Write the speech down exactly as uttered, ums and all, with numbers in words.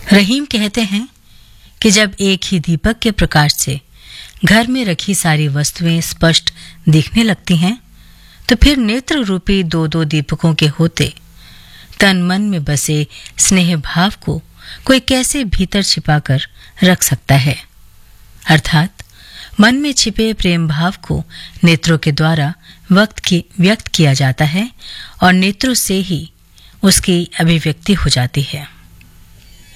रहीम कहते हैं कि जब एक ही दीपक के प्रकाश से घर में रखी सारी वस्तुएं स्पष्ट दिखने लगती हैं, तो फिर नेत्र रूपी दो दो दीपकों के होते तन मन में बसे स्नेह भाव को कोई कैसे भीतर छिपाकर रख सकता है। अर्थात मन में छिपे प्रेम भाव को नेत्रों के द्वारा वक्त की व्यक्त किया जाता है और नेत्रों से ही उसकी अभिव्यक्ति हो जाती है।